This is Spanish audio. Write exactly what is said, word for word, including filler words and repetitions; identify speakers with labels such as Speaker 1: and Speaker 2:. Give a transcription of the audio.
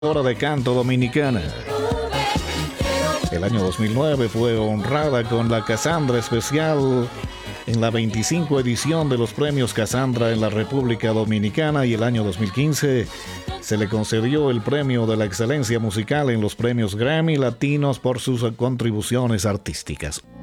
Speaker 1: Hora de Canto Dominicana. El año dos mil nueve fue honrada con la Casandra Especial en la veinticinco edición de los premios Casandra en la República Dominicana, y el año dos mil quince se le concedió el premio de la excelencia musical en los premios Grammy Latinos por sus contribuciones artísticas.